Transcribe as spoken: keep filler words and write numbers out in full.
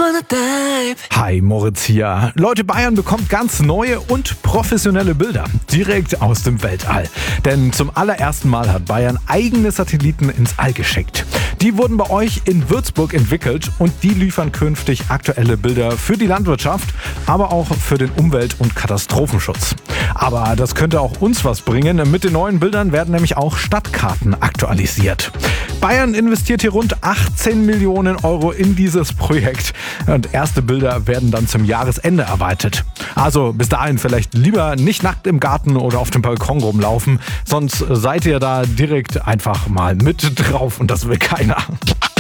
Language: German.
wanna dive. Hi, Moritz hier. Leute, Bayern bekommt ganz neue und professionelle Bilder direkt aus dem Weltall. Denn zum allerersten Mal hat Bayern eigene Satelliten ins All geschickt. Die wurden bei euch in Würzburg entwickelt und die liefern künftig aktuelle Bilder für die Landwirtschaft, aber auch für den Umwelt- und Katastrophenschutz. Aber das könnte auch uns was bringen. Mit den neuen Bildern werden nämlich auch Stadtkarten aktualisiert. Bayern investiert hier rund achtzehn Millionen Euro in dieses Projekt und erste Bilder werden dann zum Jahresende erwartet. Also bis dahin vielleicht lieber nicht nackt im Garten oder auf dem Balkon rumlaufen, sonst seid ihr da direkt einfach mal mit drauf und das will keiner.